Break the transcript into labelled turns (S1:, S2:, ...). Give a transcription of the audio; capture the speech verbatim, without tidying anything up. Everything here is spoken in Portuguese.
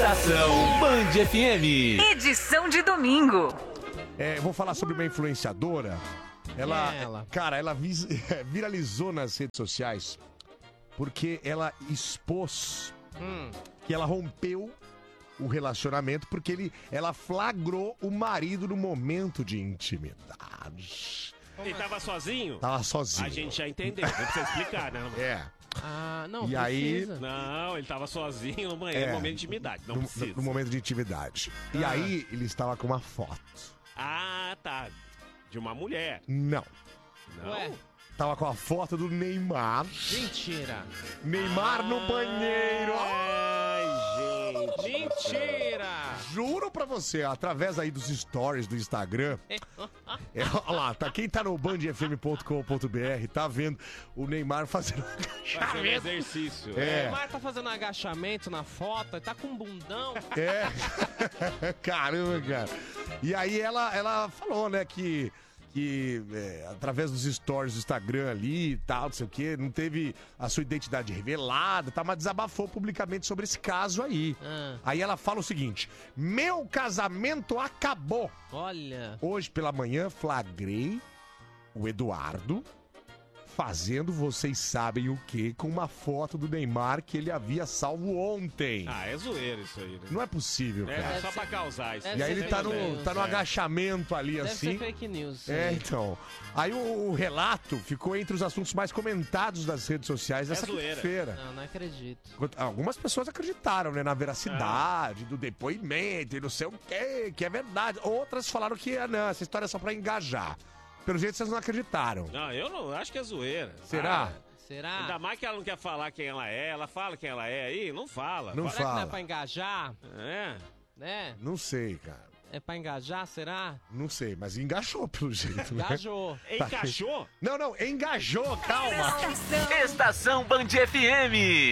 S1: Estação Band F M.
S2: Edição de domingo.
S3: É, vou falar sobre uma influenciadora. Ela,
S4: É ela.
S3: cara, ela vis- viralizou nas redes sociais porque ela expôs
S4: Hum.
S3: que ela rompeu o relacionamento porque ele, ela flagrou o marido no momento de intimidade.
S5: Ele tava sozinho?
S3: Tava sozinho.
S5: A gente já entendeu, não precisa explicar, né?
S3: É.
S4: Ah, não,
S3: E aí-
S4: precisa.
S5: Não, ele tava sozinho no banheiro,
S3: É.
S5: no momento de intimidade, não
S3: no,
S5: precisa.
S3: no momento de intimidade. E
S4: Ah.
S3: aí ele estava com uma foto.
S5: Ah, tá. De uma mulher.
S3: Não.
S5: Não?
S4: Ué,
S3: Tava com a foto do Neymar.
S4: mentira.
S3: Neymar no banheiro.
S5: Ai, gente.
S4: Mentira!
S3: Juro pra você, através aí dos stories do Instagram. É, olha lá, tá, quem tá no band f m ponto com ponto b r tá vendo o Neymar fazendo
S5: Fazer um exercício.
S4: O
S3: É,
S4: Neymar tá fazendo agachamento na foto, ele tá com um bundão.
S3: é. Caramba, cara. E aí ela, ela falou, né, que, que é, através dos stories do Instagram ali e tal, não sei o quê, não teve a sua identidade revelada, tá, mas desabafou publicamente sobre esse caso aí.
S4: Ah,
S3: Aí ela fala o seguinte: meu casamento acabou.
S4: olha.
S3: Hoje pela manhã flagrei o Eduardo fazendo vocês sabem o que com uma foto do Neymar que ele havia salvo ontem.
S5: Ah, é zoeiro isso aí, né?
S3: Não é possível,
S5: É,
S3: cara.
S5: só pra causar isso.
S4: Deve
S3: E aí
S4: ser
S3: ele tá
S4: fake
S3: no,
S4: news,
S3: tá no
S5: é.
S3: agachamento ali
S4: Deve
S3: assim.
S4: ser fake news.
S3: É,
S4: sim.
S3: então. Aí o, o relato ficou entre os assuntos mais comentados das redes sociais dessa
S5: zoeira.
S3: quinta-feira.
S4: Não, não acredito.
S3: Algumas pessoas acreditaram, né, na veracidade do depoimento e não sei o quê, que é verdade. Outras falaram que ah, não, essa história é só pra engajar. Pelo jeito vocês não acreditaram.
S5: Não, eu não acho que é zoeira.
S3: Será?
S5: Ah,
S4: Será?
S5: ainda mais que ela não quer falar quem ela é. Ela fala quem ela é aí, não fala.
S3: Não
S4: Será que não é
S3: fala.
S4: pra engajar?
S5: É.
S4: Né?
S3: Não sei, cara.
S4: É pra engajar, será?
S3: Não sei, mas engajou pelo jeito, né?
S4: Engajou.
S5: Encaixou?
S3: Não, não, engajou, calma.
S1: Estação Band F M.